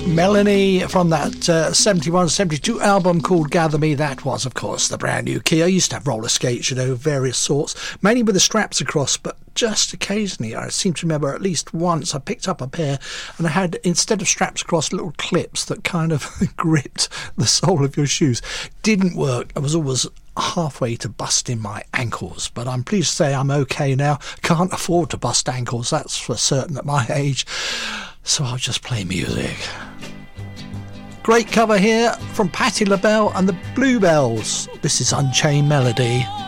Melanie from that 71-72 album called Gather Me. That was, of course, the brand new key. I used to have roller skates, you know, various sorts, mainly with the straps across, but just occasionally, I seem to remember at least once I picked up a pair and I had, instead of straps across, little clips that kind of gripped the sole of your shoes. Didn't work. I was always halfway to busting my ankles, but I'm pleased to say I'm okay now. Can't afford to bust ankles, that's for certain at my age, so I'll just play music. Great cover here from Patti LaBelle and the Bluebells. This is Unchained Melody.